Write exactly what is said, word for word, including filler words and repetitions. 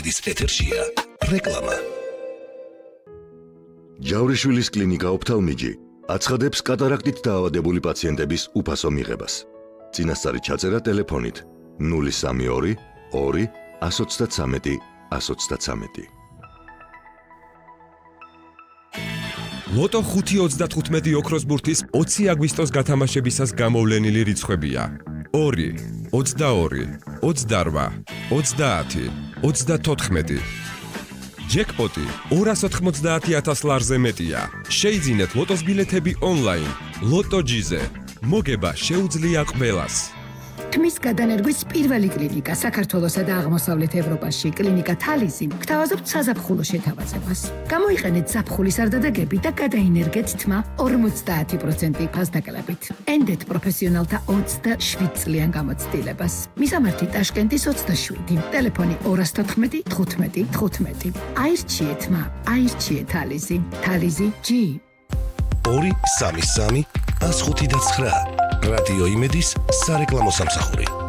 იმედის ეთერშია რეკლამა. ჯავრიშვილის კლინიკა ოფთალმიჯი აცხადებს კატარაქტით დაავადებული პაციენტების უფასო მიღებას. წინასწარი ჩაწერა ტელეფონით ნული სამი ორი ორი ათს ოცდათრამეტი ათს ოცდათრამეტი. ლოტო ხუთი ოცდათხუთმეტი ოქროს ბურთის ოცი აგვისტოს გათამაშებისას გამოვლენილი რიცხვებია: ორი, ოცდაორი, ოცდარვა, ოცდაათი, ოცდათოთხმეტი. ჯეკპოტი ორას ოთხმოცდაათი ათას ლარზე მეტია. შეიძინეთ ლოტოს ბილეთები ონლაინ. ლოტო ჯიზე. მოგება შეუძლია ყველას. თმის გადანერგვის პირველი კლინიკა საქართველოსა და აღმოსავლეთ ევროპაში, კლინიკა თალიზი, გთავაზობთ საზაფხულო შეთავაზებას. გამოიყენეთ ზაფხულის არდადეგები და გადაინერგეთ თმა ორმოცდაათი პროცენტი ფასდაკლებით. ენდეთ პროფესიონალთა ოცდაშვიდ წლიან გამოცდილებას. მისამართი ტაშკენტის ოცდაშვიდი, ტელეფონი ორას თოთხმეტი თხუთმეტი თხუთმეტი. აირჩიეთ თმა, აირჩიეთ თალიზი. თალიზი ჯი. ორი სამი სამი ათს ხუთი და ცხრა. რადიო იმედის სარეკლამო სამსახური.